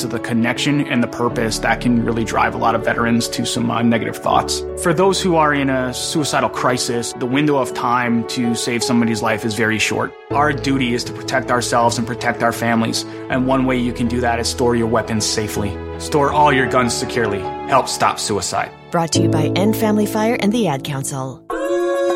to the connection and the purpose that can really drive a lot of veterans to some negative thoughts. For those who are in a suicidal crisis, the window of time to save somebody's life is very short. Our duty is to protect ourselves and protect our families, and one way you can do that is store your weapons safely. Store all your guns securely. Help stop suicide. Brought to you by End Family Fire and the Ad Council.